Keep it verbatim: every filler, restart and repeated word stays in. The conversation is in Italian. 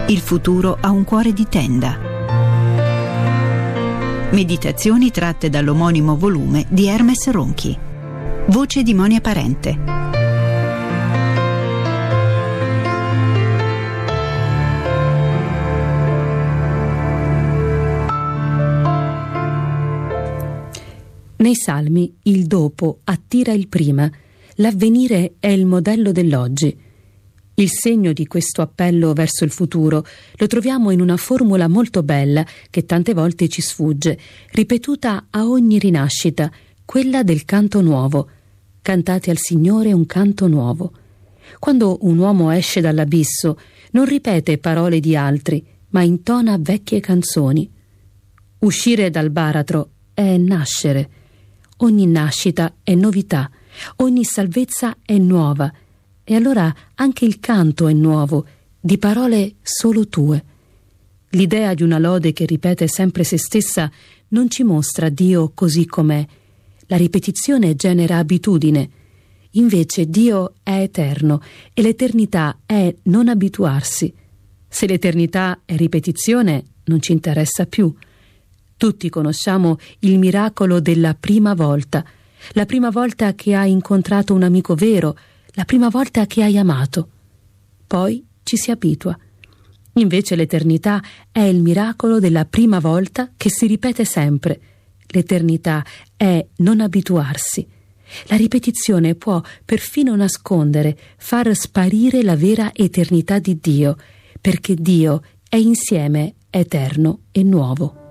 Il futuro ha un cuore di tenda. Meditazioni tratte dall'omonimo volume di Hermes Ronchi. Voce di Monia Parente. Nei Salmi il dopo attira il prima, l'avvenire è il modello dell'oggi. Il segno di questo appello verso il futuro lo troviamo in una formula molto bella che tante volte ci sfugge, ripetuta a ogni rinascita, quella del canto nuovo. Cantate al Signore un canto nuovo. Quando un uomo esce dall'abisso, non ripete parole di altri, ma intona vecchie canzoni. Uscire dal baratro è nascere. Ogni nascita è novità, ogni salvezza è nuova. E allora anche il canto è nuovo, di parole solo tue. L'idea di una lode che ripete sempre se stessa non ci mostra Dio così com'è. La ripetizione genera abitudine. Invece Dio è eterno e l'eternità è non abituarsi. Se l'eternità è ripetizione, non ci interessa più. Tutti conosciamo il miracolo della prima volta, la prima volta che hai incontrato un amico vero, la prima volta che hai amato. Poi ci si abitua. Invece l'eternità è il miracolo della prima volta che si ripete sempre. L'eternità è non abituarsi. La ripetizione può perfino nascondere, far sparire la vera eternità di Dio, perché Dio è insieme eterno e nuovo.